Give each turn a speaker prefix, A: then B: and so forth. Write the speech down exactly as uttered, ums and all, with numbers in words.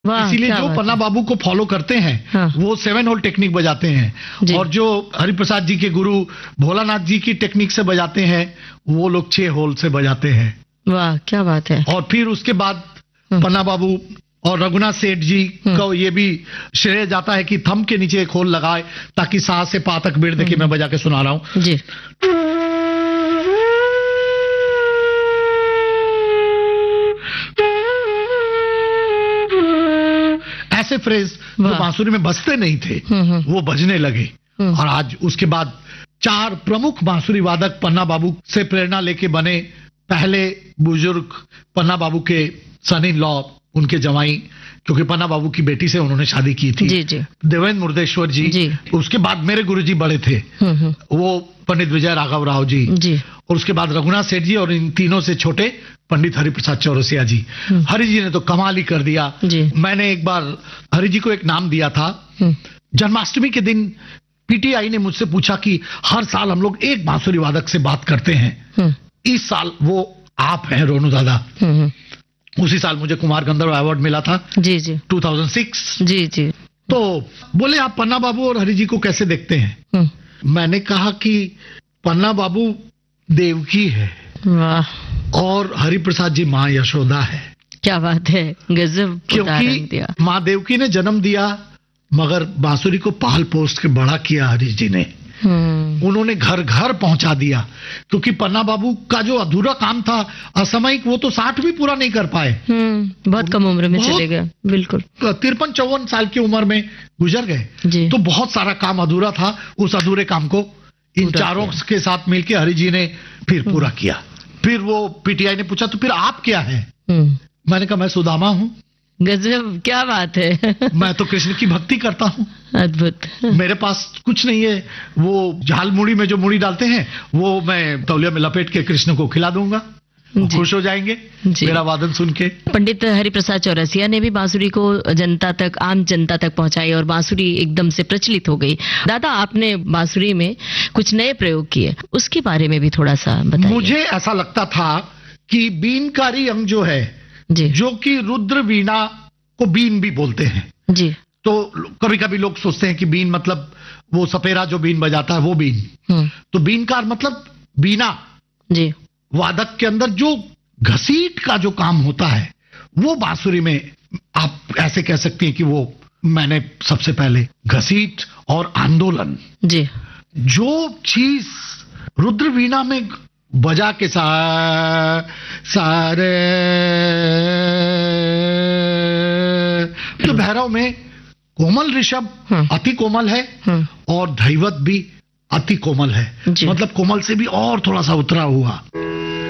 A: इसीलिए जो पन्ना बाबू को फॉलो करते हैं हाँ। वो सेवन होल टेक्निक बजाते हैं और जो हरिप्रसाद जी के गुरु भोलानाथ जी की टेक्निक से बजाते हैं वो लोग छह होल से बजाते हैं।
B: वाह क्या बात है।
A: और फिर उसके बाद पन्ना बाबू और रघुनाथ सेठ जी को ये भी श्रेय जाता है कि थंब के नीचे एक होल लगाए ताकि सा से पा तक बेड़ देखिए मैं बजा के सुना रहा हूँ
B: जी।
A: ऐसे फ्रेज जो बांसुरी में बजते नहीं थे वो बजने लगे और आज उसके बाद चार प्रमुख बांसुरी वादक पन्ना बाबू से प्रेरणा लेके बने। पहले बुजुर्ग पन्ना बाबू के सन इन लॉ उनके जवाई क्योंकि पन्ना बाबू की बेटी से उन्होंने शादी की थी
B: जी, जी।
A: देवेंद्र मुर्देश्वर जी, जी उसके बाद मेरे गुरुजी बड़े थे वो पंडित विजय राघव राव जी, जी और उसके बाद रघुनाथ सेठ जी और इन तीनों से छोटे पंडित हरिप्रसाद चौरसिया जी। हरि जी ने तो कमाल ही कर दिया। मैंने एक बार हरि जी को एक नाम दिया था। जन्माष्टमी के दिन पीटीआई ने मुझसे पूछा कि हर साल हम लोग एक बांसुरी वादक से बात करते हैं, इस साल वो आप हैं रोनू दादा। उसी साल मुझे कुमार गंधर्व अवार्ड मिला था
B: जी जी
A: दो हज़ार छह।
B: जी जी।
A: तो बोले आप पन्ना बाबू और हरि जी को कैसे देखते हैं? मैंने कहा कि पन्ना बाबू देवकी है
B: वाह
A: और हरिप्रसाद जी माँ यशोदा है।
B: क्या बात है, गजब।
A: क्योंकि माँ देवकी ने जन्म दिया मगर बांसुरी को पाल पोस के बड़ा किया हरि जी ने। उन्होंने घर घर पहुंचा दिया क्योंकि पन्ना बाबू का जो अधूरा काम था असामयिक वो तो साठ भी पूरा नहीं कर पाए।
B: बहुत कम उम्र में चले गए। बिल्कुल
A: तिरपन चौवन साल की उम्र में गुजर गए। तो बहुत सारा काम अधूरा था, उस अधूरे काम को इन चारों के साथ मिलकर हरि जी ने फिर पूरा किया। फिर वो पीटीआई ने पूछा तो फिर आप क्या हैं? मैंने कहा मैं सुदामा हूँ।
B: गजब, क्या बात है।
A: मैं तो कृष्ण की भक्ति करता हूँ।
B: अद्भुत।
A: मेरे पास कुछ नहीं है, वो झाल मुड़ी में जो मुड़ी डालते हैं वो मैं तौलिया में लपेट के कृष्ण को खिला दूंगा, खुश हो जाएंगे मेरा वादन सुन के।
B: पंडित हरिप्रसाद चौरसिया ने भी बांसुरी को जनता तक, आम जनता तक पहुंचाई और बांसुरी एकदम से प्रचलित हो गई। दादा आपने बांसुरी में कुछ नए प्रयोग किए, उसके बारे में भी थोड़ा सा बताइए।
A: मुझे ऐसा लगता था कि बीनकारी अंग जो है
B: जी।
A: जो कि रुद्र वीणा को बीन भी बोलते हैं
B: जी।
A: तो कभी कभी लोग सोचते हैं कि बीन मतलब वो सपेरा जो बीन बजाता है वो बीन। तो बीनकार मतलब बीना
B: जी।
A: वादक के अंदर जो घसीट का जो काम होता है वो बांसुरी में आप ऐसे कह सकते हैं कि वो मैंने सबसे पहले घसीट और आंदोलन
B: जी।
A: जो चीज रुद्र वीणा में बजा के सा सारे तो भैरव में कोमल ऋषभ अति कोमल है और धैवत भी अति कोमल है, मतलब कोमल से भी और थोड़ा सा उतरा हुआ।